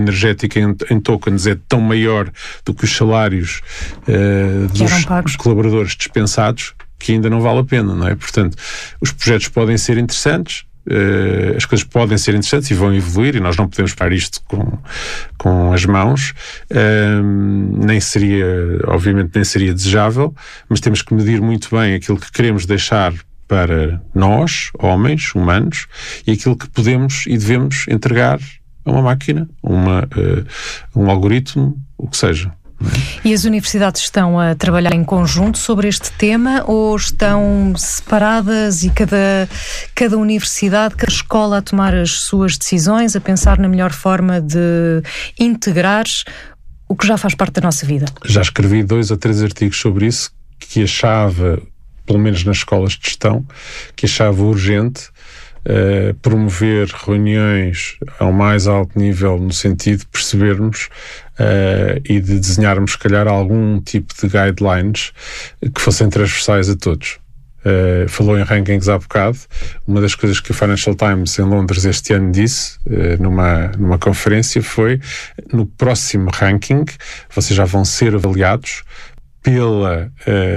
energética em tokens é tão maior do que os salários dos colaboradores dispensados, que ainda não vale a pena, não é? Portanto, os projetos podem ser interessantes, as coisas podem ser interessantes e vão evoluir, e nós não podemos parar isto com as mãos. Obviamente nem seria desejável, mas temos que medir muito bem aquilo que queremos deixar para nós, homens, humanos, e aquilo que podemos e devemos entregar a uma máquina, um algoritmo, o que seja. E as universidades estão a trabalhar em conjunto sobre este tema, ou estão separadas e cada universidade, cada escola a tomar as suas decisões, a pensar na melhor forma de integrar o que já faz parte da nossa vida? Já escrevi 2 ou 3 artigos sobre isso, que achava, pelo menos nas escolas de gestão, que achava urgente promover reuniões ao mais alto nível, no sentido de percebermos e de desenharmos, se calhar, algum tipo de guidelines que fossem transversais a todos. Falou em rankings há bocado. Uma das coisas que o Financial Times em Londres este ano disse numa conferência foi: no próximo ranking vocês já vão ser avaliados pela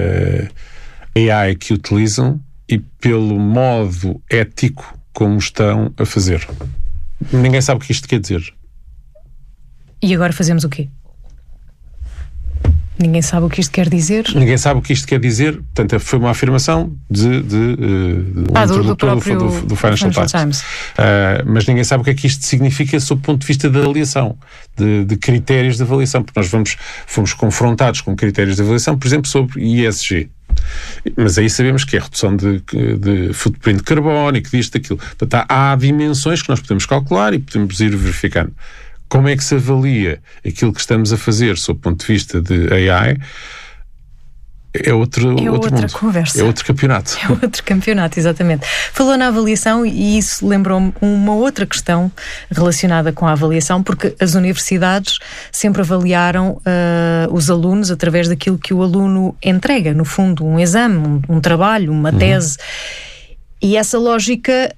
AI que utilizam e pelo modo ético como estão a fazer. Ninguém sabe o que isto quer dizer. E agora fazemos o quê? Ninguém sabe o que isto quer dizer? Ninguém sabe o que isto quer dizer. Portanto, foi uma afirmação do introdutor do Financial Times. Mas ninguém sabe o que é que isto significa sob o ponto de vista da avaliação, de critérios de avaliação, porque nós fomos confrontados com critérios de avaliação, por exemplo, sobre ESG. Mas aí sabemos que é redução de footprint carbónico, disto, daquilo. Portanto, há dimensões que nós podemos calcular e podemos ir verificando. Como é que se avalia aquilo que estamos a fazer sob o ponto de vista de AI? É outra mundo. Conversa. É outro campeonato. É outro campeonato, exatamente. Falou na avaliação e isso lembrou-me uma outra questão relacionada com a avaliação, porque as universidades sempre avaliaram os alunos através daquilo que o aluno entrega, no fundo, um exame, um trabalho, uma tese. E essa lógica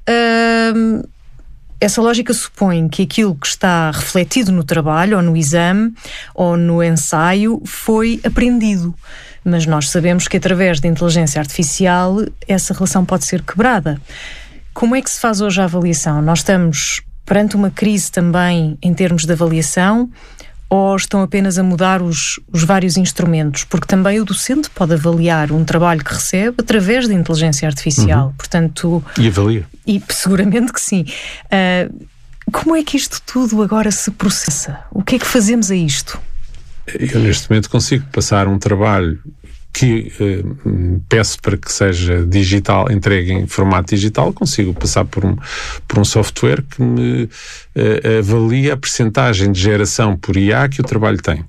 supõe que aquilo que está refletido no trabalho, ou no exame, ou no ensaio, foi aprendido. Mas nós sabemos que através da inteligência artificial essa relação pode ser quebrada. Como é que se faz hoje a avaliação? Nós estamos perante uma crise também em termos de avaliação, ou estão apenas a mudar os vários instrumentos? Porque também o docente pode avaliar um trabalho que recebe através da inteligência artificial. Portanto, e avalia. E seguramente que sim. Como é que isto tudo agora se processa? O que é que fazemos a isto? Eu neste momento consigo passar um trabalho que peço para que seja digital, entregue em formato digital, consigo passar por um software que me avalia a percentagem de geração por IA que o trabalho tem.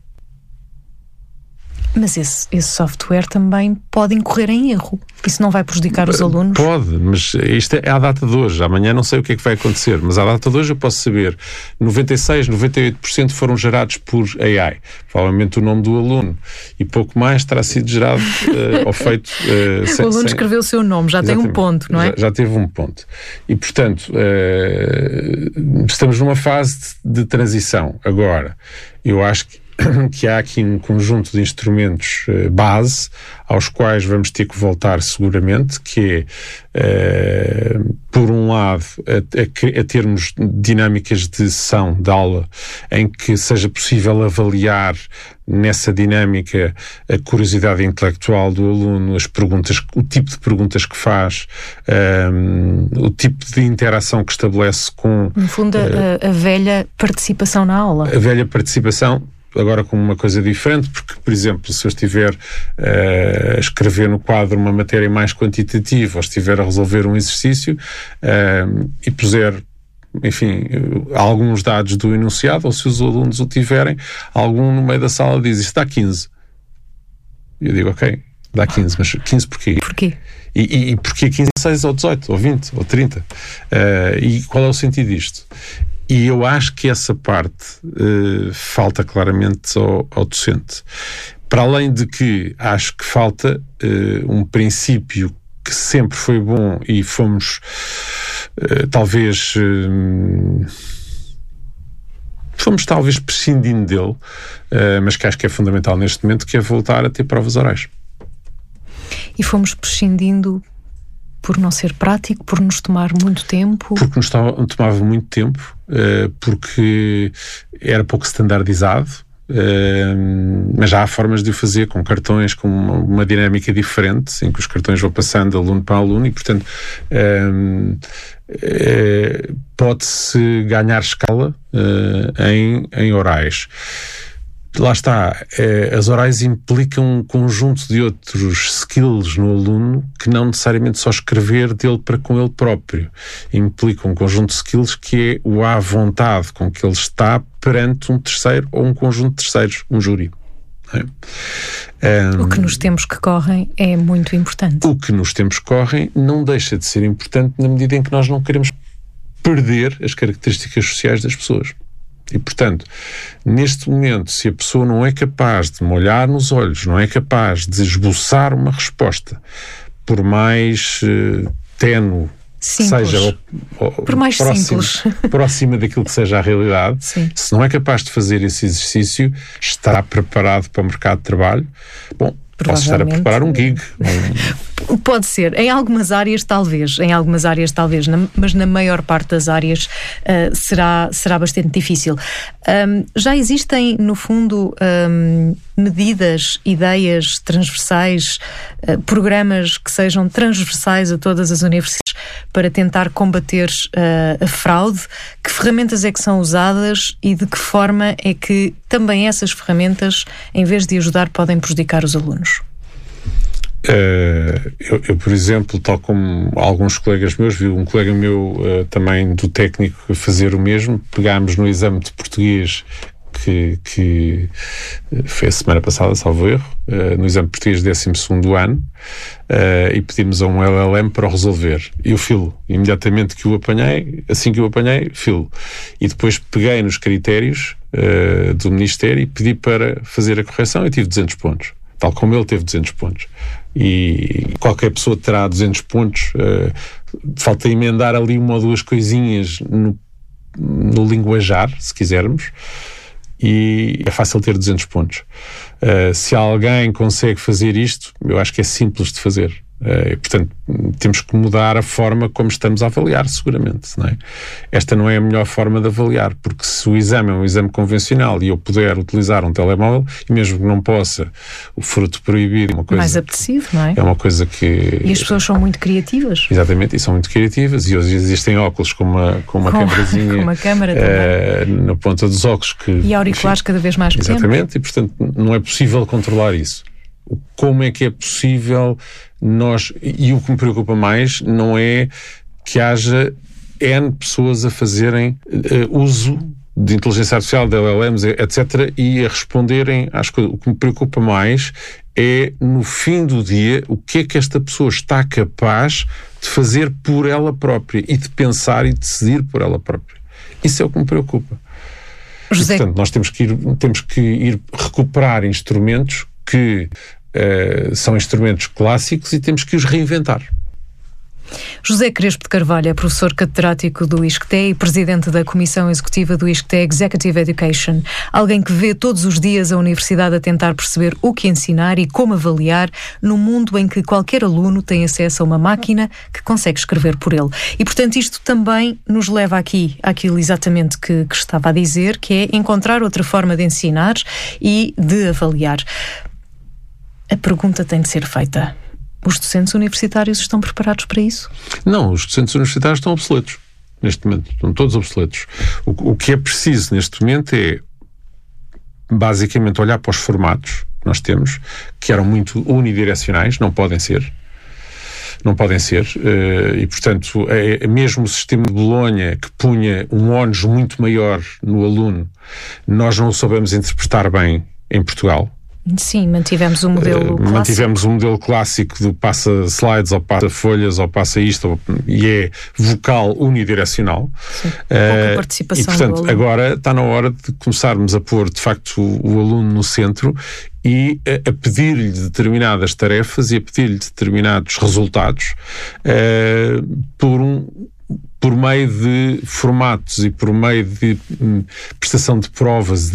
Mas esse software também pode incorrer em erro. Isso não vai prejudicar os alunos? Pode, mas isto é à data de hoje. Amanhã não sei o que é que vai acontecer, mas à data de hoje eu posso saber 96%, 98% foram gerados por AI. Provavelmente o nome do aluno e pouco mais terá sido gerado ou feito... o aluno escreveu o seu nome, já tem um ponto, não é? Já teve um ponto. E, portanto, estamos numa fase de transição. Agora, eu acho que há aqui um conjunto de instrumentos base aos quais vamos ter que voltar seguramente, que é, por um lado, a termos dinâmicas de sessão, de aula, em que seja possível avaliar nessa dinâmica a curiosidade intelectual do aluno, as perguntas, o tipo de perguntas que faz, o tipo de interação que estabelece com... No fundo, a velha participação na aula. A velha participação, agora com uma coisa diferente, porque, por exemplo, se eu estiver a escrever no quadro uma matéria mais quantitativa, ou estiver a resolver um exercício e puser, enfim, alguns dados do enunciado, ou se os alunos o tiverem, algum no meio da sala diz, isto dá 15. E eu digo, ok, dá 15, mas 15 porquê? Porquê? E porquê 15, 16, ou 18, ou 20, ou 30? E qual é o sentido disto? E eu acho que essa parte falta claramente ao docente. Para além de que acho que falta um princípio que sempre foi bom e fomos talvez prescindindo dele, mas que acho que é fundamental neste momento, que é voltar a ter provas orais. E fomos prescindindo por não ser prático, por nos tomar muito tempo? Porque nos tomava muito tempo, porque era pouco standardizado, mas já há formas de o fazer com cartões, com uma dinâmica diferente, em que os cartões vão passando de aluno para aluno e, portanto, pode-se ganhar escala em orais. Lá está, as orais implicam um conjunto de outros skills no aluno que não necessariamente só escrever dele para com ele próprio. Implicam um conjunto de skills que é o à vontade com que ele está perante um terceiro ou um conjunto de terceiros, um júri. O que nos tempos que correm é muito importante. O que nos tempos que correm não deixa de ser importante na medida em que nós não queremos perder as características sociais das pessoas. E, portanto, neste momento, se a pessoa não é capaz de me olhar nos olhos, não é capaz de esboçar uma resposta, por mais ténue seja, por mais próxima daquilo que seja a realidade, sim, se não é capaz de fazer esse exercício, está preparado para o mercado de trabalho? Bom, posso estar a preparar um gig. Pode ser. Em algumas áreas, talvez, mas na maior parte das áreas será bastante difícil. Já existem, no fundo, medidas, ideias transversais, programas que sejam transversais a todas as universidades para tentar combater a fraude? Que ferramentas é que são usadas e de que forma é que também essas ferramentas, em vez de ajudar, podem prejudicar os alunos? Eu, por exemplo, tal como alguns colegas meus, vi um colega meu também do técnico fazer o mesmo. Pegámos no exame de português que foi a semana passada, salvo erro, no exame de português de 12º ano, e pedimos a um LLM para o resolver. E eu filo. Imediatamente que o apanhei, assim que o apanhei, filo. E depois peguei nos critérios do Ministério e pedi para fazer a correção e tive 200 pontos. Tal como ele teve 200 pontos. E qualquer pessoa terá 200 pontos. Falta emendar ali uma ou duas coisinhas no linguajar, se quisermos, e é fácil ter 200 pontos. Se alguém consegue fazer isto, eu acho que é simples de fazer. Portanto, temos que mudar a forma como estamos a avaliar, seguramente, não é? Esta não é a melhor forma de avaliar, porque se o exame é um exame convencional e eu puder utilizar um telemóvel, e mesmo que não possa, o fruto proibido é uma coisa... mais apetecido, não é? É uma coisa que... E as pessoas são muito criativas. Exatamente, e são muito criativas, e hoje existem óculos com uma câmerazinha... com uma câmera também. Na ponta dos óculos que... E auriculares cada vez mais pequenos. Exatamente, e portanto não é possível controlar isso. Como é que é possível e o que me preocupa mais não é que haja N pessoas a fazerem uso de inteligência artificial, de LLMs, etc., e a responderem às coisas. O que me preocupa mais é, no fim do dia, o que é que esta pessoa está capaz de fazer por ela própria e de pensar e decidir por ela própria. Isso é o que me preocupa. José... E, portanto, nós temos que ir recuperar instrumentos que são instrumentos clássicos e temos que os reinventar. José Crespo de Carvalho é professor catedrático do ISCTE e presidente da Comissão Executiva do ISCTE Executive Education. Alguém que vê todos os dias a universidade a tentar perceber o que ensinar e como avaliar num mundo em que qualquer aluno tem acesso a uma máquina que consegue escrever por ele. E, portanto, isto também nos leva àquilo exatamente que estava a dizer, que é encontrar outra forma de ensinar e de avaliar. A pergunta tem de ser feita. Os docentes universitários estão preparados para isso? Não, os docentes universitários estão obsoletos. Neste momento, estão todos obsoletos. O que é preciso neste momento é, basicamente, olhar para os formatos que nós temos, que eram muito unidirecionais, não podem ser, e, portanto, mesmo o sistema de Bolonha, que punha um ónus muito maior no aluno, nós não o soubemos interpretar bem em Portugal. Sim, mantivemos o modelo clássico. Mantivemos o modelo clássico do passa slides ou passa folhas ou passa isto, e é vocal unidirecional. Sim, pouca participação. E, portanto, agora está na hora de começarmos a pôr, de facto, o aluno no centro e a pedir-lhe determinadas tarefas e a pedir-lhe determinados resultados por meio de formatos e por meio de prestação de provas,